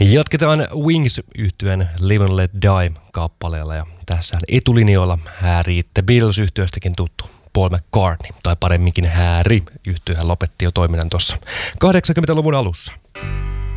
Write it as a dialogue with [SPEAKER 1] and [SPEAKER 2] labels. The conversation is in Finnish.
[SPEAKER 1] Jatketaan Wings-yhtyeen Live and Let Die-kappaleella ja tässä etulinjoilla häärii The Beatles-yhtyeestäkin tuttu Paul McCartney, tai paremminkin Harry. Yhtyehän lopetti jo toiminnan tuossa 80-luvun alussa.